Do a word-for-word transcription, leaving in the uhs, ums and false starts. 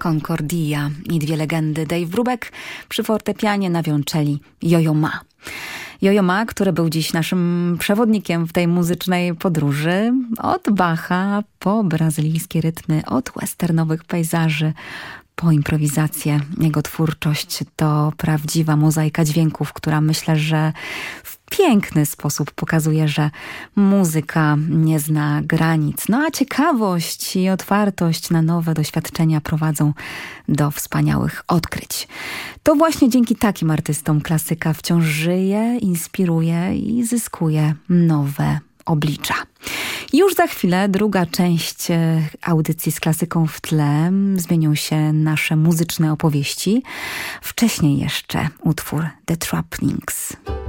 Concordia i dwie legendy. Dave Brubeck przy fortepianie, na wiolonczeli Yo-Yo Ma. Yo-Yo Ma, który był dziś naszym przewodnikiem w tej muzycznej podróży. Od Bacha po brazylijskie rytmy, od westernowych pejzaży po improwizację. Jego twórczość to prawdziwa mozaika dźwięków, która myślę, że w piękny sposób pokazuje, że muzyka nie zna granic. No a ciekawość i otwartość na nowe doświadczenia prowadzą do wspaniałych odkryć. To właśnie dzięki takim artystom klasyka wciąż żyje, inspiruje i zyskuje nowe oblicza. Już za chwilę druga część audycji z klasyką w tle. Zmienią się nasze muzyczne opowieści. Wcześniej jeszcze utwór The Trappings.